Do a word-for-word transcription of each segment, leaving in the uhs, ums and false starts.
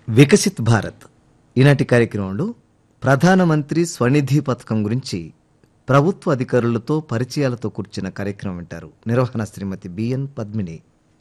వికసిత్ భారత్ ఈనాటి కార్యక్రమంలో ప్రధానమంత్రి స్వనిధి పథకం గురించి ప్రభుత్వ అధికారులతో పరిచయాలతో కూర్చున్న కార్యక్రమం వింటారు. నిర్వహణ శ్రీమతి బిఎన్ పద్మిని.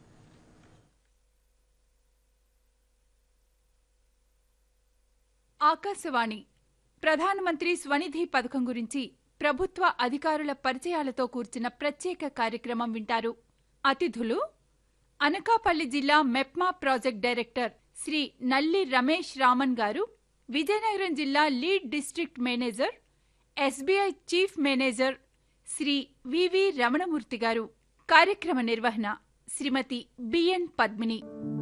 ఆకాశవాణి ప్రధానమంత్రి స్వనిధి పథకం గురించి ప్రభుత్వ అధికారుల పరిచయాలతో కూర్చున్న ప్రత్యేక కార్యక్రమం వింటారు. అతిథులు అనకాపల్లి జిల్లా మెప్మా ప్రాజెక్ట్ డైరెక్టర్ శ్రీ నల్లి రమేష్ రామన్ గారు, విజయనగరం జిల్లా lead district manager, SBI chief manager Shri వివి రమణమూర్తి గారు. కార్యక్రమ నిర్వహణ శ్రీమతి బిఎన్ పద్మిని.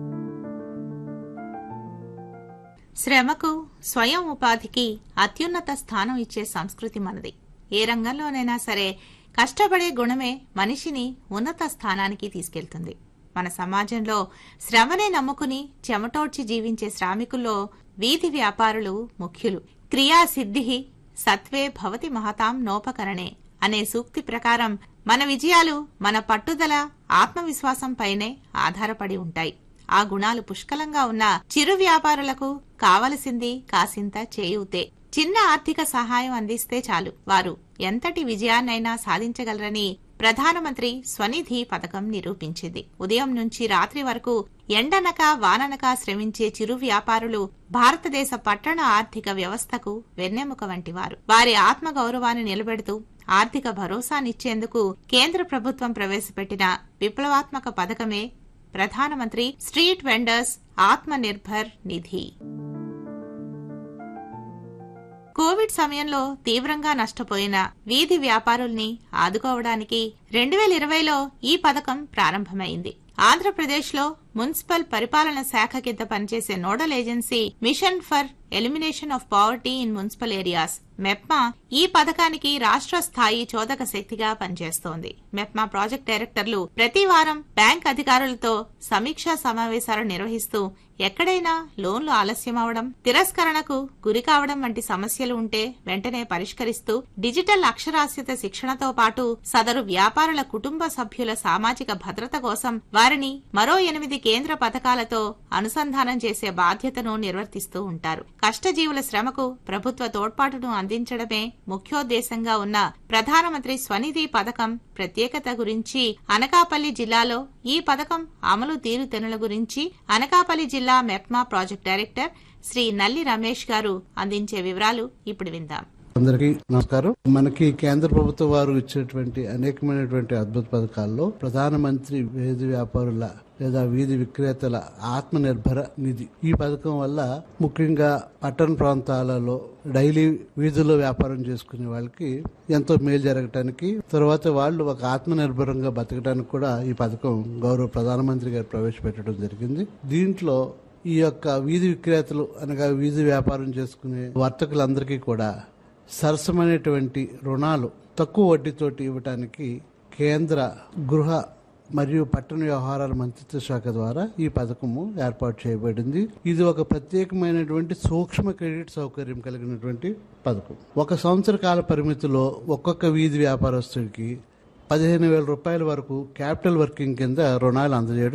శ్రమకు, స్వయం ఉపాధికి అత్యున్నత స్థానం ఇచ్చే సంస్కృతి మనది. ఏ రంగంలోనైనా సరే కష్టపడే గుణమే మనిషిని ఉన్నత స్థానానికి తీసుకెళ్తుంది. మన సమాజంలో శ్రమనే నమ్ముకుని చెమటోడ్చి జీవించే శ్రామికుల్లో వీధి వ్యాపారులు ముఖ్యులు. క్రియాసిద్ధి సత్వే భవతి మహతాం నోపకరణే అనే సూక్తి ప్రకారం మన విజయాలు మన పట్టుదల, ఆత్మవిశ్వాసం పైనే ఆధారపడి ఉంటాయి. ఆ గుణాలు పుష్కలంగా ఉన్న చిరు వ్యాపారులకు కావలసింది కాసింత చేయూతే. చిన్న ఆర్థిక సహాయం అందిస్తే చాలు, వారు ఎంతటి విజయాన్నైనా సాధించగలరని ప్రధానమంత్రి స్వనిధి పథకం నిరూపించింది. ఉదయం నుంచి రాత్రి వరకు ఎండనక వాననక శ్రమించే చిరు వ్యాపారులు భారతదేశ పట్టణ ఆర్థిక వ్యవస్థకు వెన్నెముక వంటివారు. వారి ఆత్మగౌరవాన్ని నిలబెడుతూ ఆర్థిక భరోసానిచ్చేందుకు కేంద్ర ప్రభుత్వం ప్రవేశపెట్టిన విప్లవాత్మక పథకమే ప్రధానమంత్రి స్ట్రీట్ వెండర్స్ ఆత్మ నిర్భర్ నిధి. కోవిడ్ సమయంలో తీవ్రంగా నష్టపోయిన వీధి వ్యాపారుల్ని ఆదుకోవడానికి రెండు వేల ఇరవైలో ఈ పథకం ప్రారంభమైంది. ఆంధ్రప్రదేశ్లో మున్సిపల్ పరిపాలన శాఖ కింద పనిచేసే nodal agency mission for elimination of poverty in municipal areas MEPMA ఈ పథకానికి రాష్ట్ర స్థాయి చోదక శక్తిగా పనిచేస్తోంది. మెప్మా ప్రాజెక్ట్ డైరెక్టర్లు ప్రతి వారం బ్యాంక్ అధికారులతో సమీక్షా సమావేశాలు నిర్వహిస్తూ ఎక్కడైనా లోన్లు ఆలస్యమవడం, తిరస్కరణకు గురి కావడం వంటి సమస్యలు ఉంటే వెంటనే పరిష్కరిస్తూ డిజిటల్ అక్షరాస్యత శిక్షణతో పాటు సదరు వ్యాపారుల కుటుంబ సభ్యుల సామాజిక భద్రత కోసం వారిని మరో ఎనిమిది కేంద్ర పథకాలతో అనుసంధానం చేసే బాధ్యతను నిర్వర్తిస్తూ ఉంటారు. కష్టజీవుల శ్రమకు ప్రభుత్వ తోడ్పాటును అందించడమే ముఖ్యోద్దేశంగా ఉన్న ప్రధానమంత్రి స్వనిధి పథకం ప్రత్యేకత గురించి, అనకాపల్లి జిల్లాలో ఈ పథకం అమలు తీరుతెన్నుల గురించి అనకాపల్లి జిల్లా మెప్మా ప్రాజెక్ట్ డైరెక్టర్ శ్రీ నల్లి రమేష్ గారు అందించే వివరాలు ఇప్పుడు విందాం. అందరికీ నమస్కారం. మనకి కేంద్ర ప్రభుత్వం వారు ఇచ్చేటువంటి అనేకమైనటువంటి అద్భుత పథకాల్లో ప్రధానమంత్రి వీధి వ్యాపారుల లేదా వీధి విక్రేతల ఆత్మ నిర్భర నిధి ఈ పథకం వల్ల ముఖ్యంగా పట్టణ ప్రాంతాలలో డైలీ వీధుల్లో వ్యాపారం చేసుకునే వాళ్ళకి ఎంతో మేలు జరగటానికి, తర్వాత వాళ్ళు ఒక ఆత్మ నిర్భరంగా బతకడానికి కూడా ఈ పథకం గౌరవ ప్రధానమంత్రి గారు ప్రవేశపెట్టడం జరిగింది. దీంట్లో ఈ యొక్క వీధి విక్రేతలు అనగా వీధి వ్యాపారం చేసుకునే వర్తకులందరికీ కూడా సరసమైనటువంటి రుణాలు తక్కువ వడ్డీతోటి ఇవ్వటానికి కేంద్ర గృహ మరియు పట్టణ వ్యవహారాల మంత్రిత్వ శాఖ ద్వారా ఈ పథకము ఏర్పాటు చేయబడింది. ఇది ఒక ప్రత్యేకమైనటువంటి సూక్ష్మ క్రెడిట్ సౌకర్యం కలిగినటువంటి పథకం. ఒక సంవత్సర కాల పరిమితిలో ఒక్కొక్క వీధి వ్యాపారస్తుడికి పదిహేను వేల రూపాయల వరకు క్యాపిటల్ వర్కింగ్ కింద రుణాలు అందజేయడం